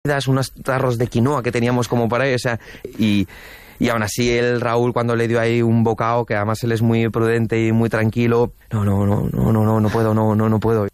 unos tarros de quinoa que teníamos como para ahí, o sea, y aún así el Raúl, cuando le dio ahí un bocado, que además él es muy prudente y muy tranquilo, no puedo.